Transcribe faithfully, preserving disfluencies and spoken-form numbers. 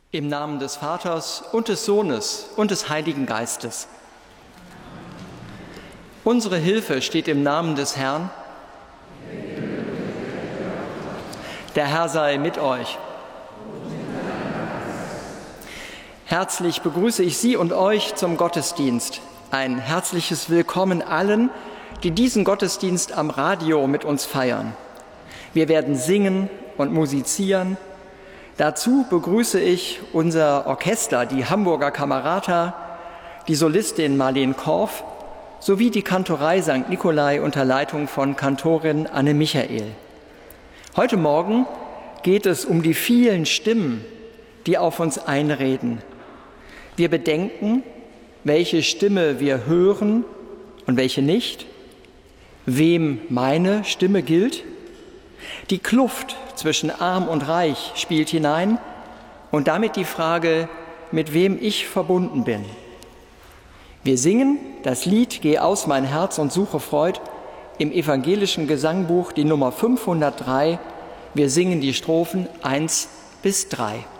Im Namen des Vaters und des Sohnes und des Heiligen Geistes. Unsere Hilfe steht im Namen des Herrn. Der Herr sei mit euch. Herzlich begrüße ich Sie und euch zum Gottesdienst. Ein herzliches Willkommen allen, die diesen Gottesdienst am Radio mit uns feiern. Wir werden singen und musizieren. Dazu begrüße ich unser Orchester, die Hamburger Camerata, die Solistin Marlene Korff sowie die Kantorei Sankt Nikolai unter Leitung von Kantorin Anne Michael. Heute Morgen geht es um die vielen Stimmen, die auf uns einreden. Wir bedenken, welche Stimme wir hören und welche nicht, wem meine Stimme gilt. Die Kluft zwischen Arm und Reich spielt hinein und damit die Frage, mit wem ich verbunden bin. Wir singen das Lied Geh aus mein Herz und suche Freud im evangelischen Gesangbuch, die Nummer fünfhundertdrei. Wir singen die Strophen eins bis drei.